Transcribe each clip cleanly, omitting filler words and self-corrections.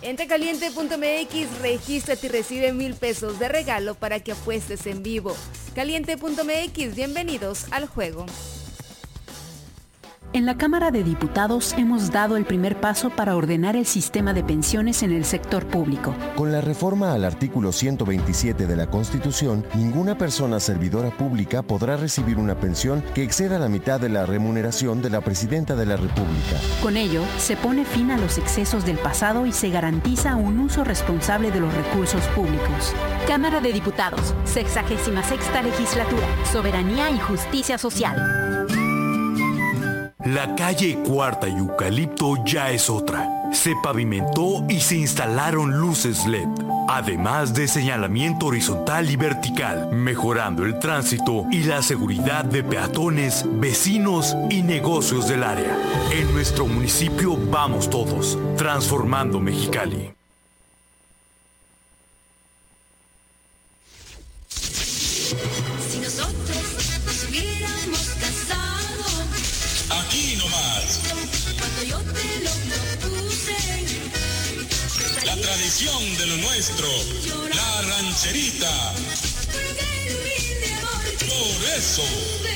Entra a caliente.mx, regístrate y recibe 1,000 pesos de regalo para que apuestes en vivo. Caliente.mx, bienvenidos al juego. En la Cámara de Diputados hemos dado el primer paso para ordenar el sistema de pensiones en el sector público. Con la reforma al artículo 127 de la Constitución, ninguna persona servidora pública podrá recibir una pensión que exceda la mitad de la remuneración de la Presidenta de la República. Con ello, se pone fin a los excesos del pasado y se garantiza un uso responsable de los recursos públicos. Cámara de Diputados, 66ª Legislatura, Soberanía y Justicia Social. La calle Cuarta y Eucalipto ya es otra. Se pavimentó y se instalaron luces LED, además de señalamiento horizontal y vertical, mejorando el tránsito y la seguridad de peatones, vecinos y negocios del área. En nuestro municipio vamos todos, transformando Mexicali. Si nosotros nos hubiéramos casado, aquí nomás, cuando yo te lo propuse, la tradición de lo nuestro, la rancherita. Por eso.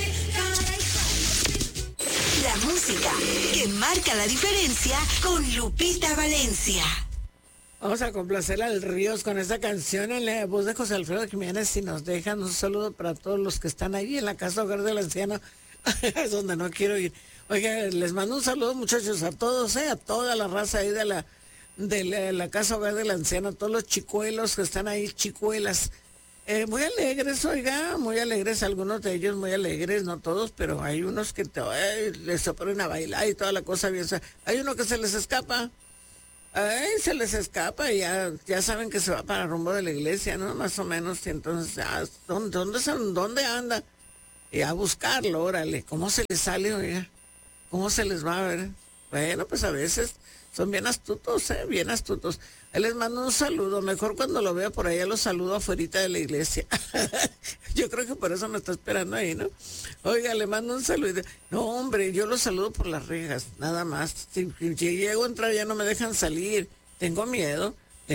La música que marca la diferencia con Lupita Valencia. Vamos a complacer al Ríos con esta canción en la voz de José Alfredo Jiménez. Si nos dejan un saludo para todos los que están ahí en la Casa Hogar del Anciano, es donde no quiero ir. Oiga, les mando un saludo, muchachos, a todos, a toda la raza ahí de la Casa Hogar del Anciano, a todos los chicuelos que están ahí, chicuelas. Muy alegres, oiga, muy alegres, algunos de ellos muy alegres, no todos, pero hay unos que les ponen a bailar y toda la cosa bien. Hay uno que se les escapa. Se les escapa y ya saben que se va para rumbo de la iglesia, ¿no? Más o menos, y entonces, ¿dónde anda? Y a buscarlo, órale. ¿Cómo se les sale, oiga? ¿Cómo se les va a ver? Bueno, pues a veces son bien astutos, bien astutos. Ahí les mando un saludo, mejor cuando lo vea por allá lo saludo afuerita de la iglesia. Yo creo que por eso me está esperando ahí, ¿no? Oiga, le mando un saludo. No, hombre, yo lo saludo por las rejas, nada más. Si llego a entrar ya no me dejan salir. Tengo miedo.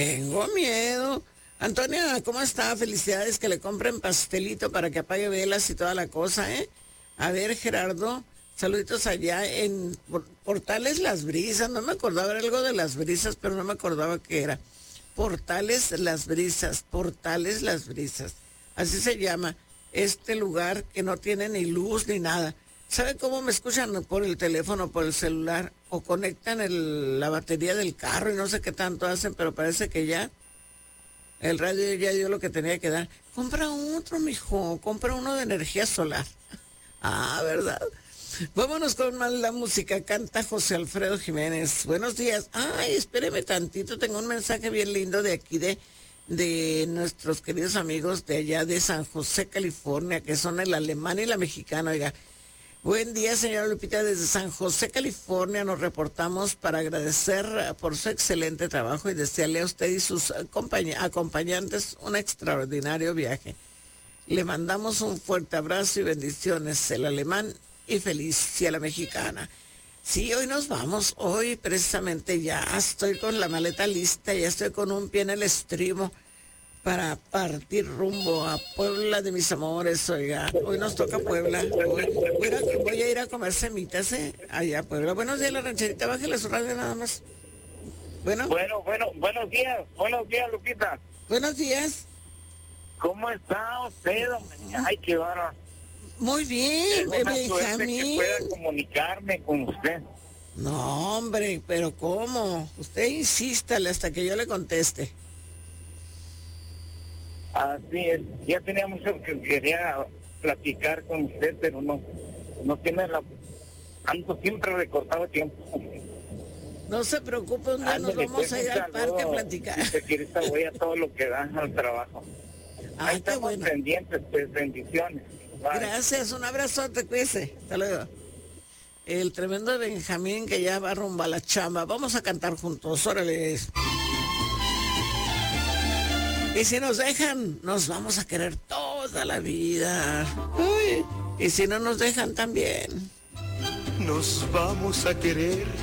Antonia, ¿cómo está? Felicidades, que le compren pastelito para que apague velas y toda la cosa, ¿eh? A ver, Gerardo, saluditos allá en Portales Las Brisas. No me acordaba, era algo de Las Brisas, pero no me acordaba qué era. Portales Las Brisas. Así se llama este lugar que no tiene ni luz ni nada. ¿Sabe cómo me escuchan? Por el teléfono, por el celular, o conectan la batería del carro y no sé qué tanto hacen, pero parece que ya el radio ya dio lo que tenía que dar. Compra otro, mijo, compra uno de energía solar. ¿Verdad? Vámonos con más la música. Canta José Alfredo Jiménez. Buenos días. Ay, espéreme tantito, tengo un mensaje bien lindo de aquí de nuestros queridos amigos de allá de San José, California, que son el alemán y la mexicana. Oiga, buen día, señora Lupita, desde San José, California nos reportamos para agradecer por su excelente trabajo y desearle a usted y sus acompañantes un extraordinario viaje. Le mandamos un fuerte abrazo y bendiciones, el alemán y Felicia la mexicana. Sí, hoy nos vamos, hoy precisamente ya estoy con la maleta lista, ya estoy con un pie en el estribo para partir rumbo a Puebla de mis amores. Oiga, hoy nos toca Puebla. Voy a ir a comer semitas, allá a Puebla. Buenos días, la rancherita, bájale su radio nada más. Bueno, buenos días, Lupita. Buenos días. ¿Cómo está usted, hombre? Ay, qué bárbaro. Muy bien, Benjamín. Que pueda comunicarme con usted. No, hombre, pero ¿cómo? Usted insístale hasta que yo le conteste. Así es, ya tenía mucho que quería platicar con usted, pero no tiene ando siempre recortado tiempo. No se preocupe, un día nos vamos a ir al parque a platicar. Securita, voy a todo lo que da al trabajo. Ahí estamos bueno. Pendientes, pues, bendiciones. Bye. Gracias, un abrazote, cuídese. Hasta luego. El tremendo Benjamín que ya va rumbo a la chamba. Vamos a cantar juntos, órale. Y si nos dejan, nos vamos a querer toda la vida. Uy, y si no nos dejan también. Nos vamos a querer